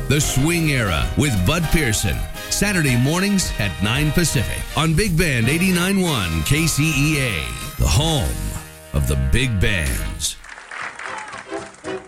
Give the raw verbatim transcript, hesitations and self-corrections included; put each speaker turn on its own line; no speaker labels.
The Swing Era with Bud Pearson. Saturday mornings at nine Pacific on Big Band eighty-nine point one K C E A, the home of the big bands.